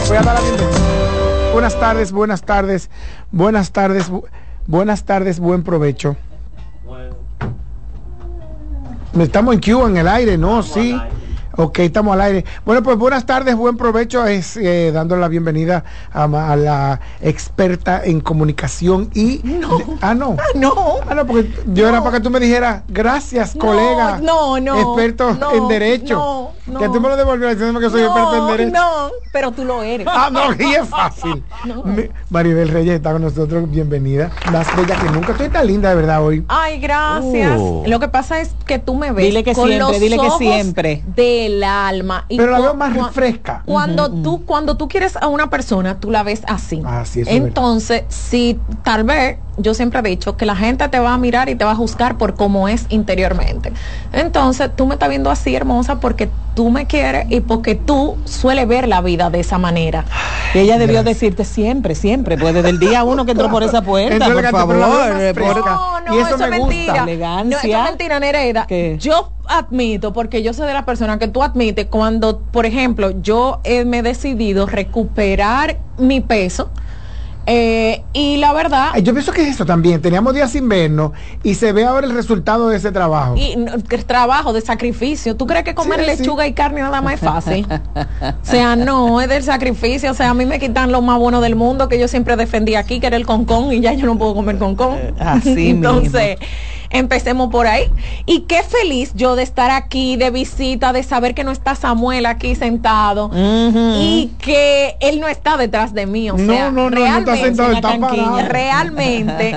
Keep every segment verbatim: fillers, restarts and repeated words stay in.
Voy a dar la bienvenida. Buenas tardes, buenas tardes, buenas tardes, bu buenas tardes, buen provecho. Estamos en Q, en el aire, ¿no? Sí. Ok, estamos al aire. Bueno, pues buenas tardes, buen provecho. Es eh, dándole la bienvenida a, a la experta en comunicación y... No. De, ah, no. Ah, no. Ah, no, porque yo no. era para que tú me dijeras, gracias, no, colega. No, no. Experto no, en derecho. No, no. Que tú me lo devolvieras diciéndome que soy no, experto en derecho. No, pero tú lo eres. Ah, no, y es fácil. No. Me, Maribel Reyes está con nosotros, bienvenida. Más bella que nunca. Estoy tan linda de verdad hoy. Ay, gracias. Uh. Lo que pasa es que tú me ves. Dile que con siempre, los dile que ojos siempre. Del alma. Y pero la veo más fresca. Cuando uh -huh. tú, cuando tú quieres a una persona, tú la ves así. Ah, sí, eso Entonces, es si tal vez, yo siempre he dicho que la gente te va a mirar y te va a juzgar por cómo es interiormente. Entonces, tú me estás viendo así, hermosa, porque tú me quieres y porque tú sueles ver la vida de esa manera. Y ella debió Gracias. decirte siempre, siempre, pues desde el día uno que entró por esa puerta, por favor. No, no, y eso, eso me es mentira. Elegancia. No, eso es mentira, Nereida. ¿Qué? Yo admito, porque yo soy de las personas que tú admites cuando, por ejemplo, yo eh, me he decidido recuperar mi peso. Eh, y la verdad... Yo pienso que es eso también. Teníamos días sin vernos y se ve ahora el resultado de ese trabajo. Y el trabajo de sacrificio. ¿Tú crees que comer sí, lechuga sí. y carne nada más es fácil? O sea, no, es del sacrificio. O sea, a mí me quitan lo más bueno del mundo que yo siempre defendí aquí, que era el concón, y ya yo no puedo comer concón. Eh, así Entonces... mismo. Empecemos por ahí. Y qué feliz yo de estar aquí de visita, de saber que no está Samuel aquí sentado uh-huh. y que él no está detrás de mí. O no, sea, no, no, realmente, no está sentado, está parado. realmente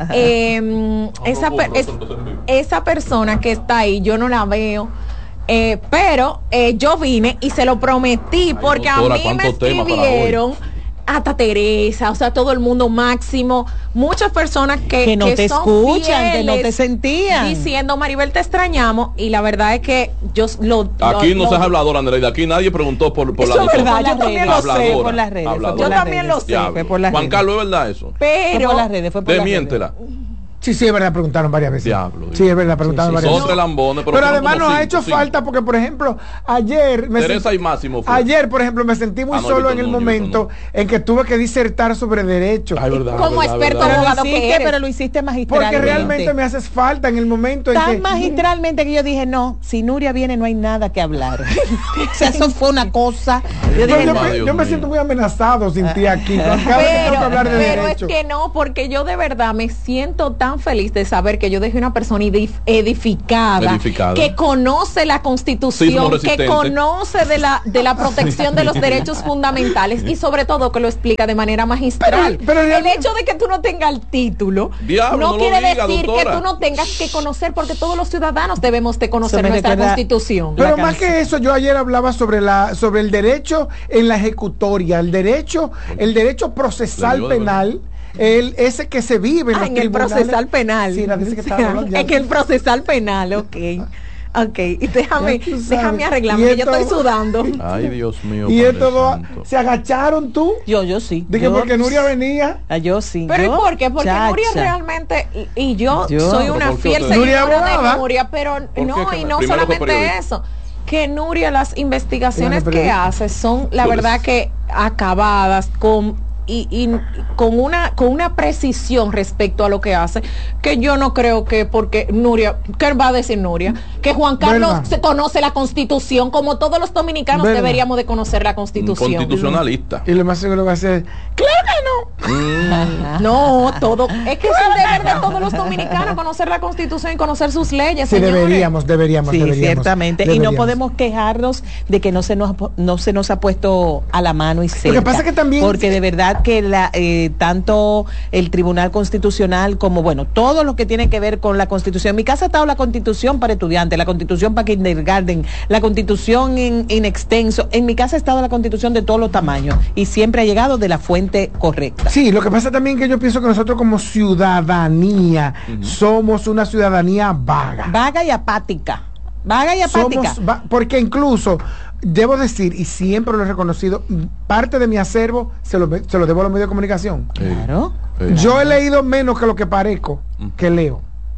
eh, esa, per, es, esa persona que está ahí, yo no la veo. Eh, pero eh, yo vine y se lo prometí. Ay, porque doctora, a mí me escribieron hasta Teresa, o sea, todo el mundo, Máximo, muchas personas que, que no que te son escuchan, que no te sentían diciendo, Maribel, te extrañamos, y la verdad es que yo lo aquí lo, no lo, seas habladora, Nereida, aquí nadie preguntó por, por eso la es verdad, yo también lo sé por las redes, yo también lo sé por las Juan redes. Carlos, ¿es verdad eso? Pero fue por las redes, fue por desmiéntela. las redes. Sí, sí, es verdad, preguntaron varias veces. Diablo. Sí, es verdad, preguntaron sí, sí, varias veces. Lambones, pero, pero además nos cinco, ha hecho cinco. falta porque, por ejemplo, ayer... Me Teresa sentí, y Máximo fue. Ayer, por ejemplo, me sentí muy ah, no, solo en el no, momento no. en que tuve que disertar sobre derecho. Ay, verdad, como verdad, experto verdad. abogado pero lo hiciste, que eres. pero lo hiciste magistralmente. Porque realmente me haces falta en el momento en tan que... magistralmente que yo dije, no, si Nuria viene no hay nada que hablar. O sea, eso fue una cosa. Yo, dije, yo, no. me, yo me siento muy amenazado sin ti aquí. Cada vez que pero tengo que hablar de pero derecho. es que no, porque yo de verdad me siento tan feliz de saber que yo dejé una persona edificada, edificada. que conoce la Constitución, que conoce de la de la protección de los derechos fundamentales y sobre todo que lo explica de manera magistral. Pero, pero el hecho de que tú no tengas el título Diablo, no, no quiere diga, decir doctora. que tú no tengas que conocer, porque todos los ciudadanos debemos de conocer nuestra recuerda, Constitución. Pero más que eso, yo ayer hablaba sobre la sobre el derecho en la ejecutoria, el derecho el derecho procesal penal. El, ese que se vive en, ah, en el procesal penal. Sí, la dice que estaba hablando, en el procesal penal, ok. Ok, y déjame, déjame arreglarme, que yo estoy sudando. Ay, Dios mío. Y esto se agacharon tú. Yo, yo sí. Dije, yo, porque Nuria venía. Ah, yo sí. Pero yo, ¿y por qué? Porque chacha. Nuria realmente, y, y yo, yo soy una fiel seguidora de Nuria, pero no, y no solamente eso. Que Nuria, las investigaciones que hace son, la verdad, que acabadas, con Y, y con una con una precisión respecto a lo que hace, que yo no creo que porque Nuria, ¿qué va a decir Nuria? Que Juan Carlos ¿verdad? Se conoce la Constitución, como todos los dominicanos ¿verdad? Deberíamos de conocer la Constitución. Un constitucionalista. Y lo más seguro va a ser, claro que no. Mm. No, todo, es que es el deber de todos los dominicanos conocer la Constitución y conocer sus leyes. Sí, señores. deberíamos, deberíamos, sí, deberíamos. ciertamente. Deberíamos. Y no podemos quejarnos de que no se nos no se nos ha puesto a la mano y cerca. Lo que pasa es que también porque de verdad que la, eh, tanto el Tribunal Constitucional como, bueno, todo lo que tiene que ver con la Constitución. En mi casa ha estado la Constitución para estudiantes, la Constitución para kindergarten, la Constitución en, en extenso. En mi casa ha estado la Constitución de todos los tamaños y siempre ha llegado de la fuente correcta. Sí, lo que pasa también que yo pienso que nosotros como ciudadanía uh-huh. somos una ciudadanía vaga. Vaga y apática. Vaga y apática. Somos va- porque incluso debo decir, y siempre lo he reconocido, parte de mi acervo se lo, se lo debo a los medios de comunicación. Claro. Sí. Yo he leído menos que lo que parezco, que leo.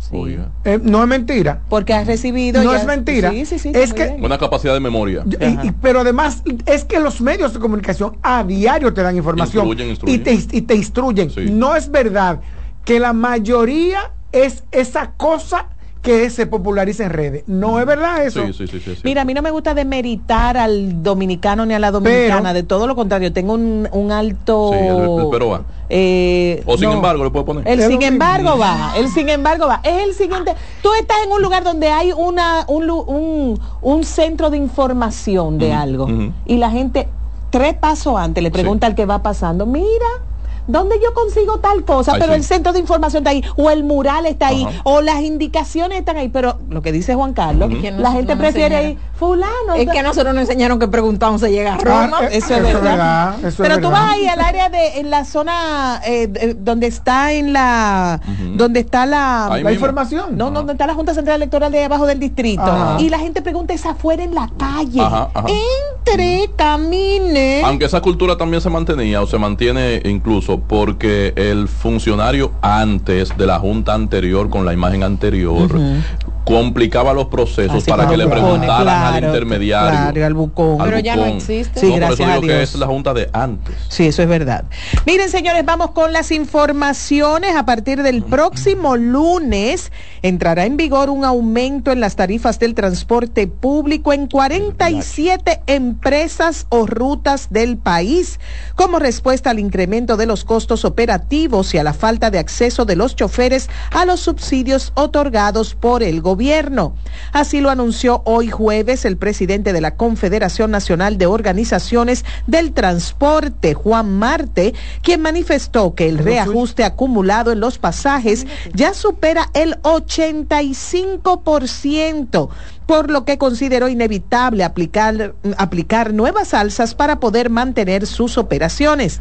Sí. Eh, no es mentira. Porque has recibido. No ya, es mentira. Sí, sí, sí, es que una capacidad de memoria. Y, y, pero además es que los medios de comunicación a diario te dan información instruyen, instruyen. Y, te, y te instruyen. Sí. No es verdad que la mayoría es esa cosa que se populariza en redes. No es verdad eso. Sí, sí, sí, sí, sí. Mira, a mí no me gusta demeritar al dominicano ni a la dominicana, pero, de todo lo contrario, tengo un, un alto... Sí, el, el pero va. Eh, o sin no, embargo, le puedo poner. El sin embargo va, el sin embargo va. Es el siguiente. Tú estás en un lugar donde hay una un, un, un centro de información de uh-huh, algo uh-huh. y la gente tres pasos antes le pregunta sí. al que va pasando, mira, ¿dónde yo consigo tal cosa? Ay, pero sí. el centro de información está ahí, o el mural está ahí, Ajá. o las indicaciones están ahí, pero lo que dice Juan Carlos, uh-huh. la gente prefiere ir, fulano. Es que a nosotros nos enseñaron que preguntamos se llega a Roma. Ah, eso, es eso, verdad. Eso pero es tú verdad. vas ahí al área de, en la zona eh, de, donde está en la, uh-huh. donde está la, la información. No, no, donde está la Junta Central Electoral de abajo del distrito. Ajá. Y la gente pregunta es afuera en la calle. Ajá, ajá. Entre, camine. Aunque esa cultura también se mantenía o se mantiene incluso porque el funcionario antes de la junta anterior con la imagen anterior uh-huh. complicaba los procesos Así para que le preguntaran claro, al intermediario claro, al bucón. Pero al ya bucón. no existe. Sí, no, gracias por eso a digo Dios. que es la junta de antes. Sí, eso es verdad. Miren, señores, vamos con las informaciones. A partir del próximo lunes entrará en vigor un aumento en las tarifas del transporte público en cuarenta y siete empresas o rutas del país, como respuesta al incremento de los costos operativos y a la falta de acceso de los choferes a los subsidios otorgados por el gobierno. Así lo anunció hoy jueves el presidente de la Confederación Nacional de Organizaciones del Transporte, Juan Marte, quien manifestó que el reajuste acumulado en los pasajes ya supera el ochenta y cinco por ciento, por lo que consideró inevitable aplicar, aplicar nuevas alzas para poder mantener sus operaciones.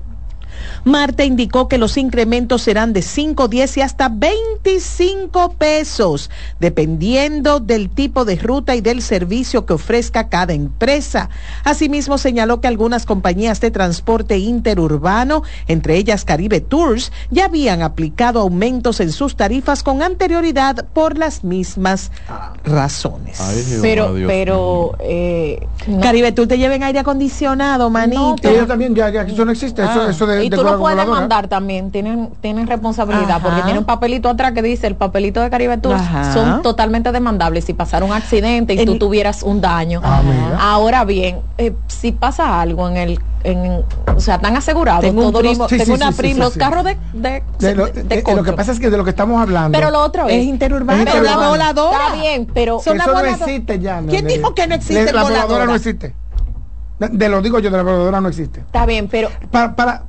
Marte indicó que los incrementos serán de cinco, diez y hasta veinticinco pesos, dependiendo del tipo de ruta y del servicio que ofrezca cada empresa. Asimismo, señaló que algunas compañías de transporte interurbano, entre ellas Caribe Tours, ya habían aplicado aumentos en sus tarifas con anterioridad por las mismas razones. Ay, Dios, pero, Dios, pero, eh, no. Caribe Tours te lleven aire acondicionado, manito. No, pero ellos también, ya, ya, eso no existe, ah. eso, eso de, y de tú lo puedes mandar también, tienen, tienen responsabilidad, Ajá. porque tiene un papelito atrás que dice, el papelito de Caribe Tours Ajá. son totalmente demandables si pasara un accidente y el, tú tuvieras un daño. Ah, Ahora bien, eh, si pasa algo en el, en, o sea, están asegurados tengo todos primo, los, sí, tengo sí, una sí, prima, sí, los sí. carros de, de, de, lo, de, de, de lo que pasa es que de lo que estamos hablando pero lo otro es, es interurbano, es interurbano. la voladora. Está bien, pero son eso no existe ya. ¿Quién de, dijo que no existe de, el la voladora? voladora no existe. De, de lo digo yo, de la voladora no existe. Está bien, pero para, para